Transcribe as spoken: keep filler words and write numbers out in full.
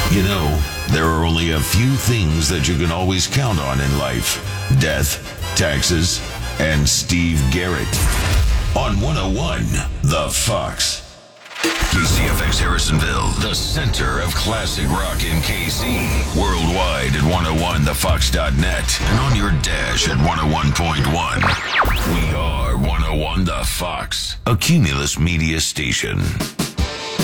You know, there are only a few things that you can always count on in life. Death, taxes, and Steve Garrett. On one oh one, The Fox. K C F X Harrisonville, the center of classic rock in K C. Worldwide at one oh one the fox dot net and on your dash at one oh one point one. We are one oh one The Fox, a Cumulus Media station.